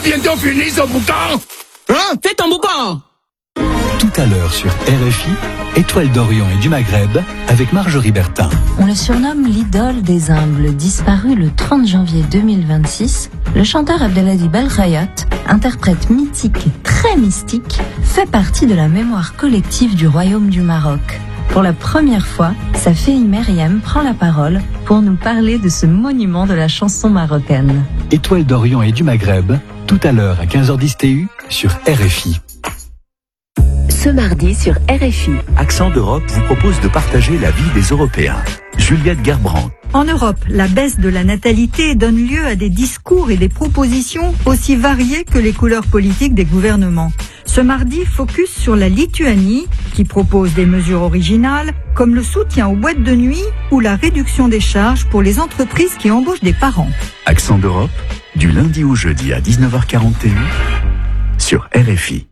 bientôt fini ce boucan. Hein? Fais ton boucan. Tout à l'heure sur RFI, Étoile d'Orient et du Maghreb avec Marjorie Bertin. On le surnomme l'idole des humbles. Disparu le 30 janvier 2026, le chanteur Abdelhadi Belkhayat, interprète mythique et très mystique, fait partie de la mémoire collective du royaume du Maroc. Pour la première fois, sa fille Myriam prend la parole pour nous parler de ce monument de la chanson marocaine. Étoile d'Orient et du Maghreb, tout à l'heure à 15h10 TU sur RFI. Ce mardi sur RFI. Accent d'Europe vous propose de partager la vie des Européens. Juliette Gerbrandt. En Europe, la baisse de la natalité donne lieu à des discours et des propositions aussi variées que les couleurs politiques des gouvernements. Ce mardi, focus sur la Lituanie, qui propose des mesures originales, comme le soutien aux boîtes de nuit ou la réduction des charges pour les entreprises qui embauchent des parents. Accent d'Europe, du lundi au jeudi à 19h41 sur RFI.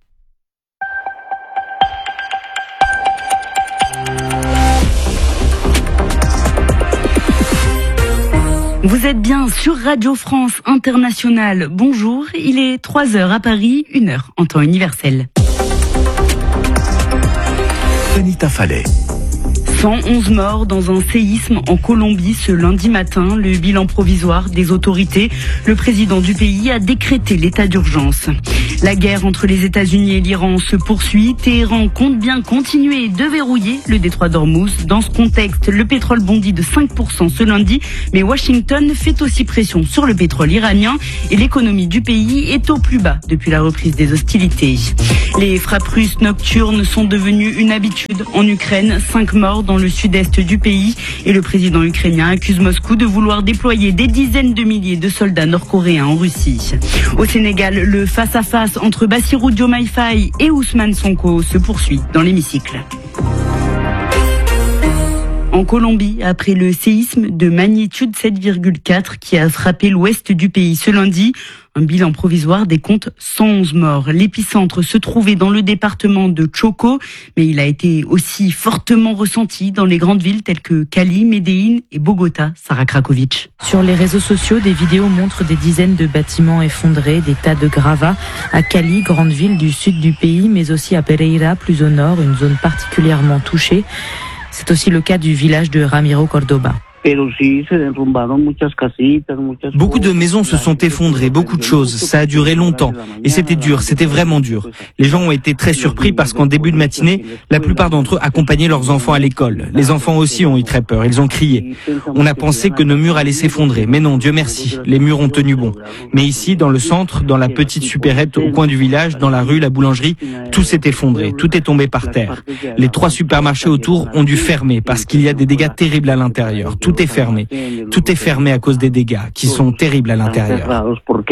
Vous êtes bien sur Radio France Internationale. Bonjour, il est 3h à Paris, 1h en temps universel. Anita Fallet. 111 morts dans un séisme en Colombie ce lundi matin. Le bilan provisoire des autorités. Le président du pays a décrété l'état d'urgence. La guerre entre les États-Unis et l'Iran se poursuit. Téhéran compte bien continuer de verrouiller le détroit d'Ormuz. Dans ce contexte, le pétrole bondit de 5% ce lundi. Mais Washington fait aussi pression sur le pétrole iranien. Et l'économie du pays est au plus bas depuis la reprise des hostilités. Les frappes russes nocturnes sont devenues une habitude en Ukraine. 5 morts dans le sud-est du pays. Et le président ukrainien accuse Moscou de vouloir déployer des dizaines de milliers de soldats nord-coréens en Russie. Au Sénégal, le face-à-face entre Bassirou Diomaye Faye et Ousmane Sonko se poursuit dans l'hémicycle. En Colombie, après le séisme de magnitude 7,4 qui a frappé l'ouest du pays ce lundi, un bilan provisoire décompte 111 morts. L'épicentre se trouvait dans le département de Chocó, mais il a été aussi fortement ressenti dans les grandes villes telles que Cali, Medellín et Bogota. Sarah Krakovic. Sur les réseaux sociaux, des vidéos montrent des dizaines de bâtiments effondrés, des tas de gravats à Cali, grande ville du sud du pays, mais aussi à Pereira, plus au nord, une zone particulièrement touchée. C'est aussi le cas du village de Ramiro Córdoba. Beaucoup de maisons se sont effondrées, beaucoup de choses. Ça a duré longtemps. Et c'était dur, c'était vraiment dur. Les gens ont été très surpris parce qu'en début de matinée, la plupart d'entre eux accompagnaient leurs enfants à l'école. Les enfants aussi ont eu très peur, ils ont crié. On a pensé que nos murs allaient s'effondrer. Mais non, Dieu merci, les murs ont tenu bon. Mais ici, dans le centre, dans la petite supérette au coin du village, dans la rue, la boulangerie, tout s'est effondré, tout est tombé par terre. Les 3 supermarchés autour ont dû fermer parce qu'il y a des dégâts terribles à l'intérieur. Tout est fermé. Tout est fermé à cause des dégâts qui sont terribles à l'intérieur.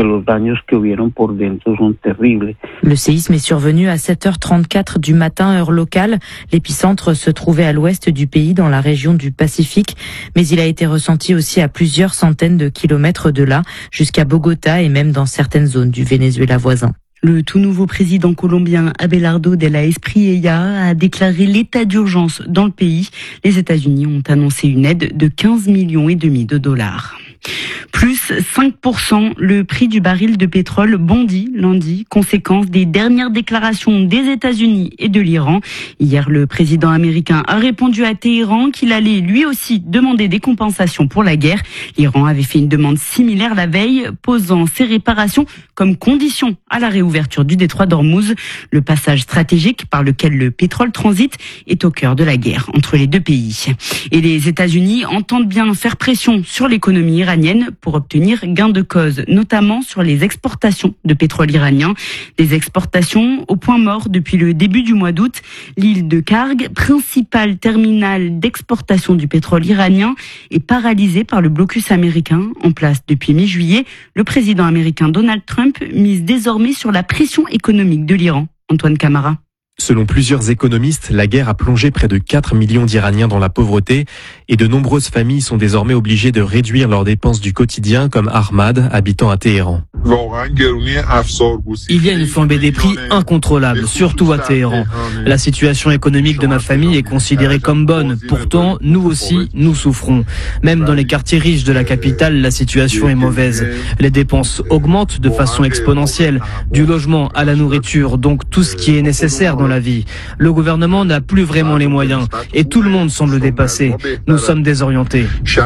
Le séisme est survenu à 7h34 du matin, heure locale. L'épicentre se trouvait à l'ouest du pays, dans la région du Pacifique. Mais il a été ressenti aussi à plusieurs centaines de kilomètres de là, jusqu'à Bogota et même dans certaines zones du Venezuela voisin. Le tout nouveau président colombien Abelardo de la Espriella a déclaré l'état d'urgence dans le pays. Les États-Unis ont annoncé une aide de 15,5 millions de dollars. Plus 5%, le prix du baril de pétrole bondit lundi, conséquence des dernières déclarations des États-Unis et de l'Iran. Hier, le président américain a répondu à Téhéran qu'il allait lui aussi demander des compensations pour la guerre. L'Iran avait fait une demande similaire la veille, posant ces réparations comme condition à la réouverture du détroit d'Ormuz. Le passage stratégique par lequel le pétrole transite est au cœur de la guerre entre les deux pays. Et les États-Unis entendent bien faire pression sur l'économie iranienne pour obtenir gain de cause, notamment sur les exportations de pétrole iranien. Des exportations au point mort depuis le début du mois d'août. L'île de Karg, principal terminal d'exportation du pétrole iranien, est paralysée par le blocus américain en place depuis mi-juillet. Le président américain Donald Trump mise désormais sur la pression économique de l'Iran. Antoine Camara. Selon plusieurs économistes, la guerre a plongé près de 4 millions d'Iraniens dans la pauvreté et de nombreuses familles sont désormais obligées de réduire leurs dépenses du quotidien, comme Ahmad, habitant à Téhéran. Il y a une flambée des prix incontrôlable, surtout à Téhéran. La situation économique de ma famille est considérée comme bonne. Pourtant, nous aussi, nous souffrons. Même dans les quartiers riches de la capitale, la situation est mauvaise. Les dépenses augmentent de façon exponentielle, du logement à la nourriture, donc tout ce qui est nécessaire dans la vie. Le gouvernement n'a plus vraiment les moyens et tout le monde semble dépassé. Nous sommes désorientés.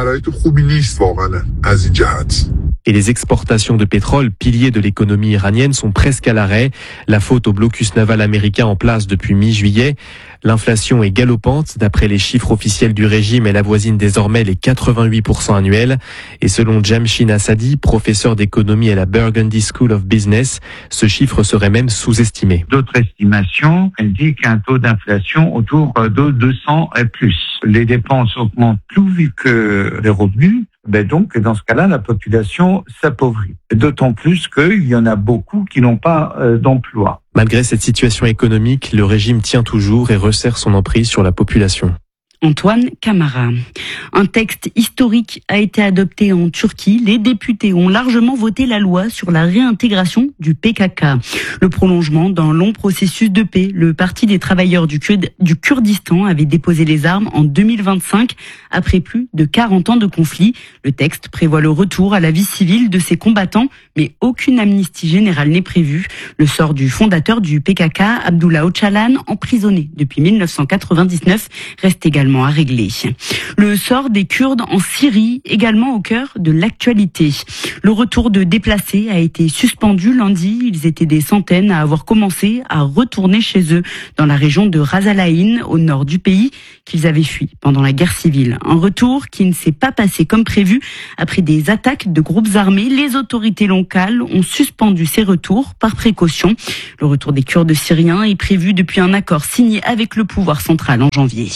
Et les exportations de pétrole, piliers de l'économie iranienne, sont presque à l'arrêt. La faute au blocus naval américain en place depuis mi-juillet. L'inflation est galopante. D'après les chiffres officiels du régime, elle avoisine désormais les 88% annuels. Et selon Jamshin Assadi, professeur d'économie à la Burgundy School of Business, ce chiffre serait même sous-estimé. D'autres estimations indiquent un taux d'inflation autour de 200 et plus. Les dépenses augmentent plus vite que les revenus. Donc, dans ce cas-là, la population s'appauvrit. D'autant plus qu'il y en a beaucoup qui n'ont pas d'emploi. Malgré cette situation économique, le régime tient toujours et resserre son emprise sur la population. Antoine Camara. Un texte historique a été adopté en Turquie. Les députés ont largement voté la loi sur la réintégration du PKK. Le prolongement d'un long processus de paix. Le Parti des travailleurs du Kurdistan avait déposé les armes en 2025 après plus de 40 ans de conflit. Le texte prévoit le retour à la vie civile de ces combattants, mais aucune amnistie générale n'est prévue. Le sort du fondateur du PKK, Abdullah Öcalan, emprisonné depuis 1999, reste également à régler. Le sort des Kurdes en Syrie, également au cœur de l'actualité. Le retour de déplacés a été suspendu lundi. Ils étaient des centaines à avoir commencé à retourner chez eux dans la région de Ras Al Ain, au nord du pays, qu'ils avaient fui pendant la guerre civile. Un retour qui ne s'est pas passé comme prévu. Après des attaques de groupes armés, les autorités locales ont suspendu ces retours par précaution. Le retour des Kurdes syriens est prévu depuis un accord signé avec le pouvoir central en janvier.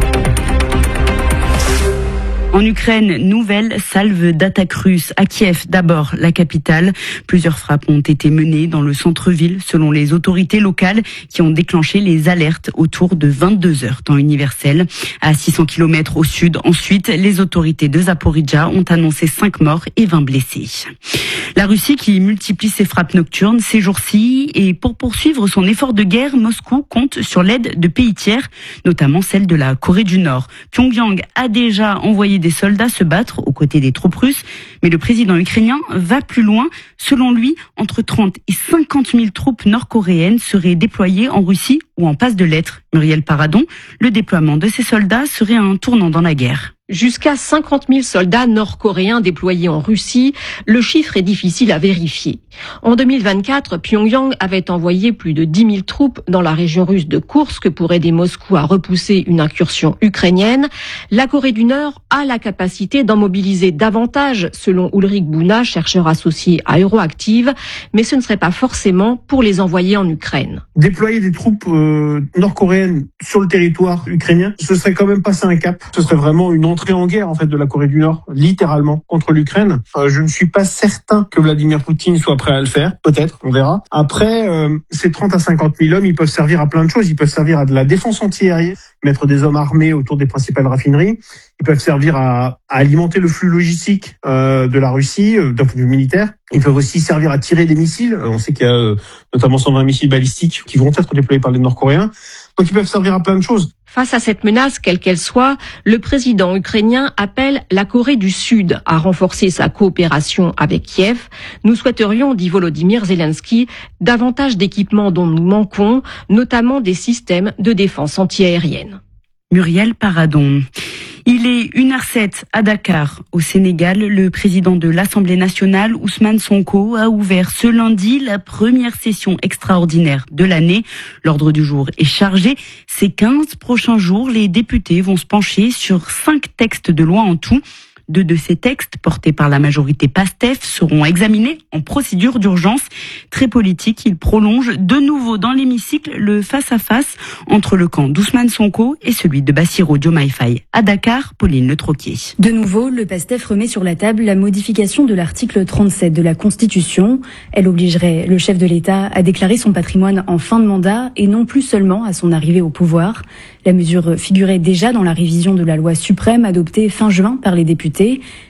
En Ukraine, nouvelle salve d'attaques russes à Kiev, d'abord la capitale. Plusieurs frappes ont été menées dans le centre-ville selon les autorités locales qui ont déclenché les alertes autour de 22h temps universel. À 600 km au sud, ensuite, les autorités de Zaporijjia ont annoncé 5 morts et 20 blessés. La Russie qui multiplie ses frappes nocturnes ces jours-ci, et pour poursuivre son effort de guerre, Moscou compte sur l'aide de pays tiers, notamment celle de la Corée du Nord. Pyongyang a déjà envoyé des soldats se battre aux côtés des troupes russes, mais le président ukrainien va plus loin. Selon lui, entre 30 et 50 000 troupes nord-coréennes seraient déployées en Russie ou en passe de l'être. Muriel Paradon, le déploiement de ces soldats serait un tournant dans la guerre. Jusqu'à 50 000 soldats nord-coréens déployés en Russie, le chiffre est difficile à vérifier. En 2024, Pyongyang avait envoyé plus de 10 000 troupes dans la région russe de Koursk pour aider Moscou à repousser une incursion ukrainienne. La Corée du Nord a la capacité d'en mobiliser davantage, selon Ulrich Buna, chercheur associé à Euroactive, mais ce ne serait pas forcément pour les envoyer en Ukraine. Déployer des troupes nord-coréennes sur le territoire ukrainien, ce serait quand même passer un cap. Ce serait vraiment une entrée en guerre en fait de la Corée du Nord, littéralement, contre l'Ukraine. Je ne suis pas certain que Vladimir Poutine soit prêt à le faire, peut-être, on verra. Après, ces 30 à 50 000 hommes, ils peuvent servir à plein de choses. Ils peuvent servir à de la défense antiaérienne, mettre des hommes armés autour des principales raffineries. Ils peuvent servir à alimenter le flux logistique de la Russie, d'un point de vue militaire. Ils peuvent aussi servir à tirer des missiles. On sait qu'il y a notamment 120 missiles balistiques qui vont être déployés par les Nord-Coréens. Donc ils peuvent servir à plein de choses. Face à cette menace, quelle qu'elle soit, le président ukrainien appelle la Corée du Sud à renforcer sa coopération avec Kiev. Nous souhaiterions, dit Volodymyr Zelensky, davantage d'équipements dont nous manquons, notamment des systèmes de défense antiaérienne. Muriel Paradon. Il est 1h07 à Dakar, au Sénégal. Le président de l'Assemblée nationale, Ousmane Sonko, a ouvert ce lundi la première session extraordinaire de l'année. L'ordre du jour est chargé. Ces 15 prochains jours, les députés vont se pencher sur 5 textes de loi en tout. 2 de ces textes, portés par la majorité PASTEF, seront examinés en procédure d'urgence. Très politique, il prolonge de nouveau dans l'hémicycle le face-à-face entre le camp d'Ousmane Sonko et celui de Bassirou Diomaye Faye. À Dakar, Pauline Le Troquier. De nouveau, le PASTEF remet sur la table la modification de l'article 37 de la Constitution. Elle obligerait le chef de l'État à déclarer son patrimoine en fin de mandat et non plus seulement à son arrivée au pouvoir. La mesure figurait déjà dans la révision de la loi suprême adoptée fin juin par les députés.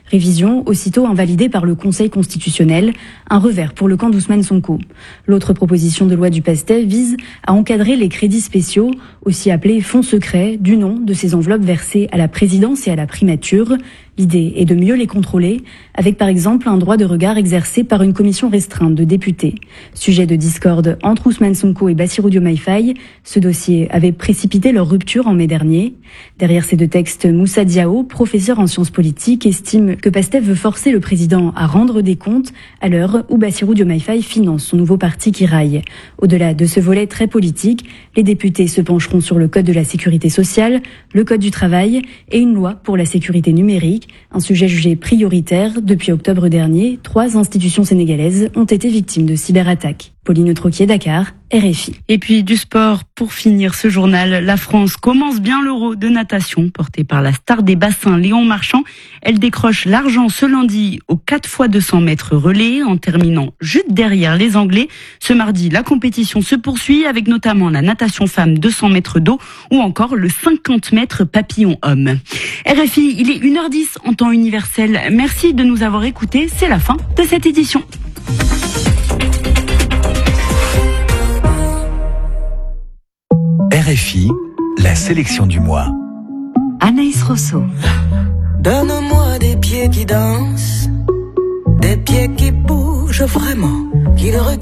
Révision aussitôt invalidée par le Conseil constitutionnel, un revers pour le camp d'Ousmane Sonko. L'autre proposition de loi du PASTEF vise à encadrer les crédits spéciaux, aussi appelés fonds secrets, du nom de ces enveloppes versées à la présidence et à la primature. L'idée est de mieux les contrôler, avec par exemple un droit de regard exercé par une commission restreinte de députés. Sujet de discorde entre Ousmane Sonko et Bassirou Diomaye Faye, ce dossier avait précipité leur rupture en mai dernier. Derrière ces deux textes, Moussa Diao, professeur en sciences politiques, estime que PASTEF veut forcer le président à rendre des comptes à l'heure où Bassirou Diomaye Faye finance son nouveau parti qui raille. Au-delà de ce volet très politique, les députés se pencheront sur le code de la sécurité sociale, le code du travail et une loi pour la sécurité numérique. Un sujet jugé prioritaire. Depuis octobre dernier, 3 institutions sénégalaises ont été victimes de cyberattaques. Pauline Troquier, Dakar, RFI. Et puis du sport, pour finir ce journal, la France commence bien l'Euro de natation, porté par la star des bassins Léon Marchand. Elle décroche l'argent ce lundi aux 4x200 mètres relais, en terminant juste derrière les Anglais. Ce mardi, la compétition se poursuit avec notamment la natation femme 200 mètres d'eau ou encore le 50 mètres papillon homme. RFI, il est 1h10 en temps universel. Merci de nous avoir écoutés. C'est la fin de cette édition. RFI, la sélection du mois. Anaïs Rousseau. Donne-moi des pieds qui dansent, des pieds qui bougent vraiment, qui le regardent.